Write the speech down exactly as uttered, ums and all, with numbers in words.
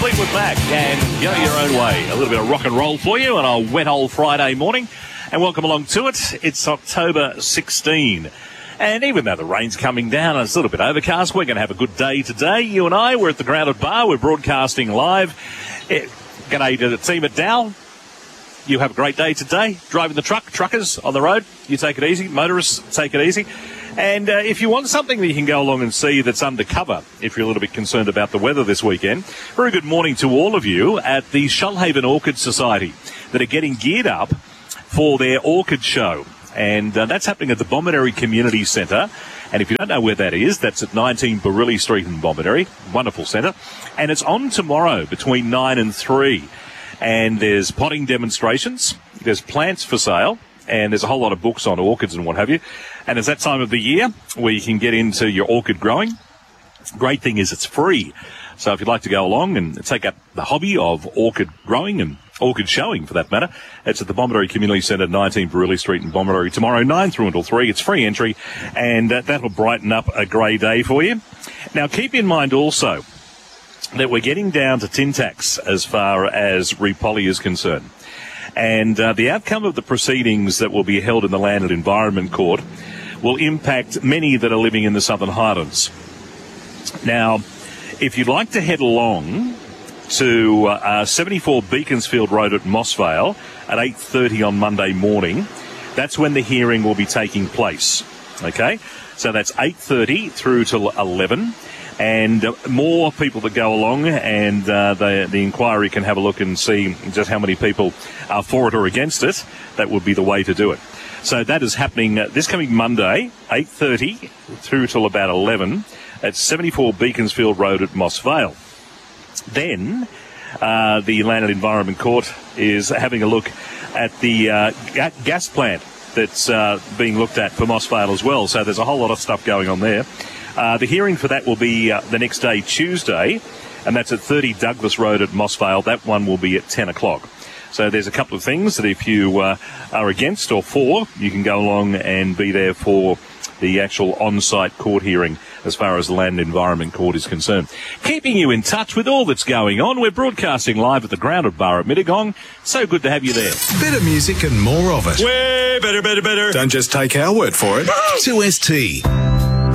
Fleetwood Mac and Go Your Own Way. A little bit of rock and roll for you on a wet old Friday morning. And welcome along to it. It's October sixteenth. And even though the rain's coming down and it's a little bit overcast, we're going to have a good day today. You and I, we're at the Grounded Bar. We're broadcasting live. Eh, G'day to the team at Dow. You have a great day today. Driving the truck, truckers on the road, you take it easy. Motorists, take it easy. And uh, if you want something that you can go along and see that's undercover, if you're a little bit concerned about the weather this weekend, very good morning to all of you at the Shoalhaven Orchid Society that are getting geared up for their orchid show. And uh, that's happening at the Bomaderry Community Centre. And if you don't know where that is, that's at nineteen Barilli Street in Bomaderry. Wonderful centre. And it's on tomorrow between nine and three. And there's potting demonstrations, there's plants for sale, and there's a whole lot of books on orchids and what have you. And it's that time of the year where you can get into your orchid growing. Great thing is it's free. So if you'd like to go along and take up the hobby of orchid growing and orchid showing for that matter, it's at the Bomaderry Community Centre, nineteen Barilli Street in Bomaderry tomorrow, nine through until three. It's free entry, and uh, that'll brighten up a grey day for you. Now keep in mind also that we're getting down to tin tacks as far as Repoly is concerned. And uh, the outcome of the proceedings that will be held in the Land and Environment Court will impact many that are living in the Southern Highlands. Now, if you'd like to head along to uh, seventy-four Beaconsfield Road at Mossvale at eight thirty on Monday morning, that's when the hearing will be taking place. Okay? So that's eight thirty through to eleven. And uh, more people that go along, and uh, the, the inquiry can have a look and see just how many people are for it or against it. That would be the way to do it. So that is happening uh, this coming Monday, eight thirty through till about eleven at seventy-four Beaconsfield Road at Mossvale. Then uh, the Land and Environment Court is having a look at the uh, ga- gas plant that's uh, being looked at for Mossvale as well. So there's a whole lot of stuff going on there. Uh, the hearing for that will be uh, the next day, Tuesday, and that's at thirty Douglas Road at Mossvale. That one will be at ten o'clock. So there's a couple of things that if you uh, are against or for, you can go along and be there for the actual on-site court hearing as far as the Land and Environment Court is concerned. Keeping you in touch with all that's going on, we're broadcasting live at the Grounded Bar at Mittagong. So good to have you there. Better music and more of it. Way better, better, better. Don't just take our word for it. two S T.